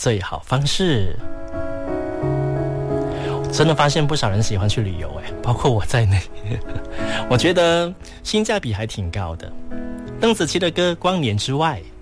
最好方式。真的发现不少人喜欢去旅游，包括我在内。我觉得性价比还挺高的。邓紫棋的歌《光年之外》